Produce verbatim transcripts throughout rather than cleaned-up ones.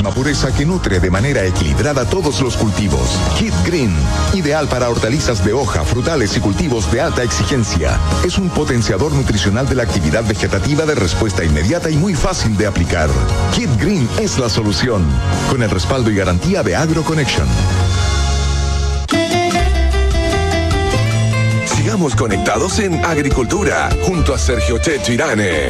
máxima pureza que nutre de manera equilibrada todos los cultivos. Kid Green, ideal para hortalizas de hoja, frutales y cultivos de alta exigencia. Es un potenciador nutricional de la actividad vegetativa de respuesta inmediata y muy fácil de aplicar. Kid Green es la solución, con el respaldo y garantía de AgroConnection. Sigamos conectados en Agricultura, junto a Sergio Checho Irane.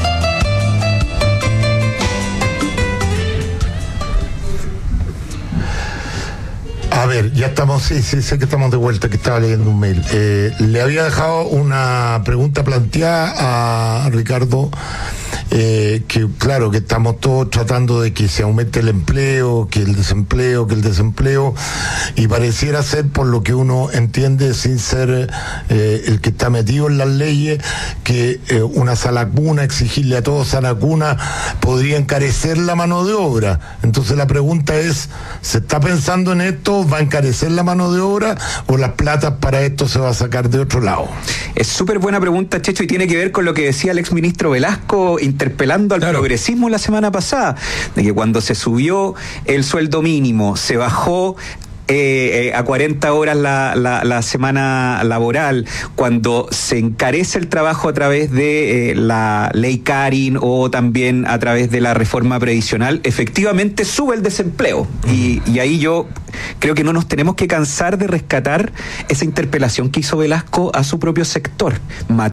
A ver, ya estamos, sí, sí, sé que estamos de vuelta, que estaba leyendo un mail. Eh, le había dejado una pregunta planteada a Ricardo, eh, que claro, que estamos todos tratando de que se aumente el empleo, que el desempleo, que el desempleo, y pareciera ser, por lo que uno entiende, sin ser eh, el que está metido en las leyes, que eh, una sala cuna, exigirle a todos sala cuna, podría encarecer la mano de obra. Entonces la pregunta es, ¿se está pensando en esto? ¿Va a encarecer la mano de obra o las platas para esto se va a sacar de otro lado? Es súper buena pregunta, Checho, y tiene que ver con lo que decía el exministro Velasco interpelando al claro. progresismo la semana pasada, de que cuando se subió el sueldo mínimo, se bajó Eh, eh, a cuarenta horas la, la, la semana laboral, cuando se encarece el trabajo a través de eh, la ley Karin o también a través de la reforma previsional, efectivamente sube el desempleo. Y, y ahí yo creo que no nos tenemos que cansar de rescatar esa interpelación que hizo Velasco a su propio sector.